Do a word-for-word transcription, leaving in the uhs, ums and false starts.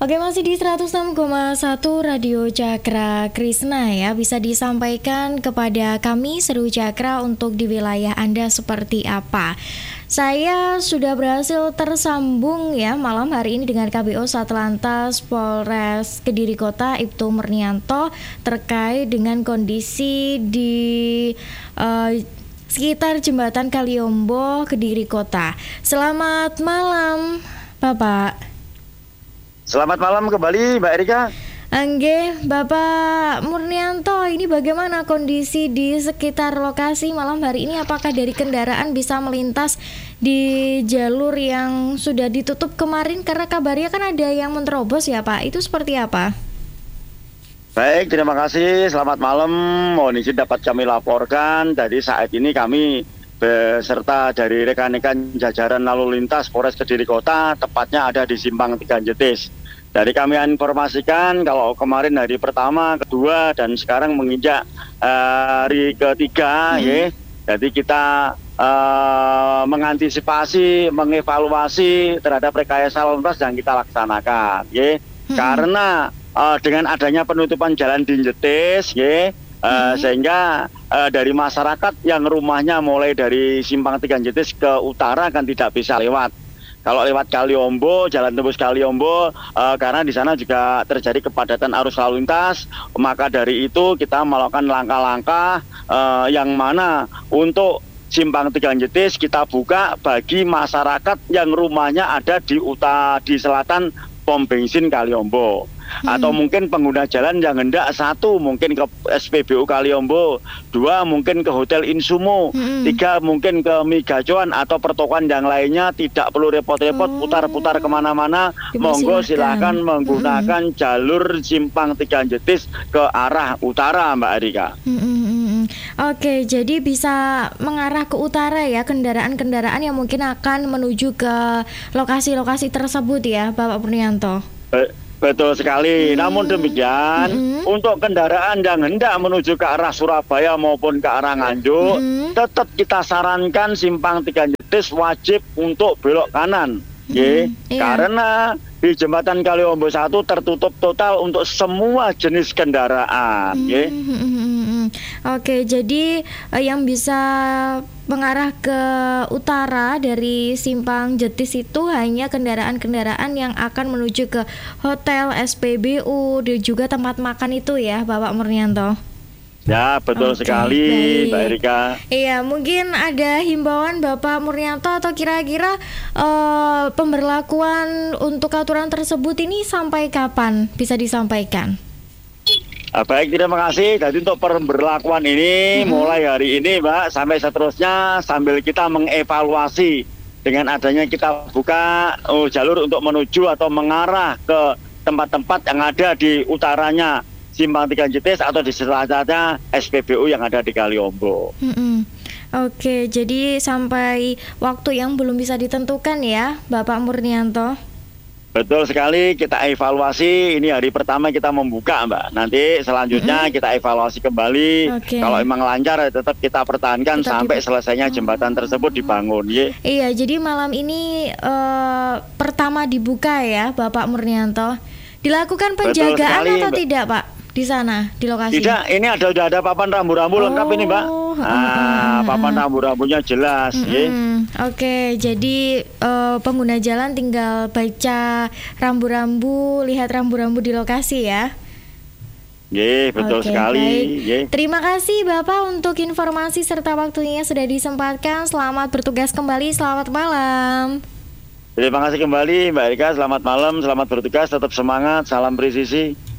Oke, masih di seratus enam koma satu Radio Cakra Krisna ya. Bisa disampaikan kepada kami Seru Cakra untuk di wilayah Anda seperti apa. Saya sudah berhasil tersambung ya malam hari ini dengan K B O Satlantas Polres Kediri Kota Ibtu Murnianto terkait dengan kondisi di uh, sekitar Jembatan Kaliombo Kediri Kota. Selamat malam Bapak. Selamat malam kembali Mbak Erika. Angge, Bapak Murnianto, ini bagaimana kondisi di sekitar lokasi malam hari ini? Apakah dari kendaraan bisa melintas di jalur yang sudah ditutup kemarin? Karena kabarnya kan ada yang menerobos ya Pak, itu seperti apa? Baik, terima kasih. Selamat malam. Mohon izin dapat kami laporkan. Jadi saat ini kami beserta dari rekan-rekan jajaran lalu lintas Polres Kediri Kota, tepatnya ada di Simpang Tiga Jetis. Dari kami informasikan kalau kemarin hari pertama, kedua, dan sekarang menginjak uh, hari ketiga, hmm. ya. Jadi kita uh, mengantisipasi, mengevaluasi terhadap rekayasa lalu lintas yang kita laksanakan, ya. Hmm. Karena uh, dengan adanya penutupan jalan di Jetis, ya. Uh, hmm. Sehingga uh, dari masyarakat yang rumahnya mulai dari Simpang Tiga Jetis ke utara kan tidak bisa lewat. Kalau lewat Kaliombo, jalan tembus Kaliombo, uh, karena di sana juga terjadi kepadatan arus lalu lintas, maka dari itu kita melakukan langkah-langkah uh, yang mana untuk Simpang Tiga Jetis kita buka bagi masyarakat yang rumahnya ada di utara, di selatan pom bensin Kaliombo. Hmm. Atau mungkin pengguna jalan yang hendak satu mungkin ke S P B U Kaliombo, dua mungkin ke Hotel Insumo, hmm. tiga mungkin ke Migacuan atau pertokoan yang lainnya, tidak perlu repot-repot oh. putar-putar kemana-mana. Monggo silakan menggunakan hmm. jalur Simpang Tiga Jetis ke arah utara Mbak Erika. Hmm. Oke, jadi bisa mengarah ke utara ya kendaraan-kendaraan yang mungkin akan menuju ke lokasi-lokasi tersebut ya Bapak Purnianto. Eh. Betul sekali. Hmm. Namun demikian, hmm. untuk kendaraan yang hendak menuju ke arah Surabaya maupun ke arah Nganjuk, hmm. tetap kita sarankan Simpang Tiga Jetis wajib untuk belok kanan. Hmm. Ye. Yeah. Karena di Jembatan Kaliombo satu tertutup total untuk semua jenis kendaraan. Hmm. Ye. Hmm. Oke, jadi eh, yang bisa mengarah ke utara dari Simpang Jetis itu hanya kendaraan-kendaraan yang akan menuju ke hotel, S P B U, dan juga tempat makan itu ya Bapak Murnianto. Ya, betul okay, sekali baik. Mbak Erika. Iya, mungkin ada himbauan Bapak Murnianto atau kira-kira uh, pemberlakuan untuk aturan tersebut ini sampai kapan bisa disampaikan? Ah, baik, terima kasih. Jadi untuk pemberlakuan ini hmm. mulai hari ini Mbak sampai seterusnya sambil kita mengevaluasi dengan adanya kita buka oh, jalur untuk menuju atau mengarah ke tempat-tempat yang ada di utaranya Simpang Tiga Jetis atau di selatannya S P B U yang ada di Kaliombo. Hmm. Oke, jadi sampai waktu yang belum bisa ditentukan ya Bapak Murnianto. Betul sekali, kita evaluasi. Ini hari pertama kita membuka Mbak. Nanti selanjutnya mm-hmm. kita evaluasi kembali. Okay. Kalau memang lancar tetap kita pertahankan tetap sampai dibuka. Selesainya jembatan tersebut dibangun. Ye. Iya, jadi malam ini uh, pertama dibuka ya Bapak Murnianto. Dilakukan penjagaan atau Mbak. Tidak Pak? Di sana, di lokasi? Tidak, ini ada udah ada papan rambu-rambu oh. lengkap ini Mbak. Nah, papan rambu-rambunya jelas. Mm-hmm. Oke, jadi uh, pengguna jalan tinggal baca rambu-rambu, lihat rambu-rambu di lokasi ya. Ye, betul okay, sekali. Ye. Terima kasih Bapak untuk informasi serta waktunya sudah disempatkan. Selamat bertugas kembali, selamat malam. Terima kasih kembali Mbak Erika, selamat malam, selamat bertugas, tetap semangat, salam presisi.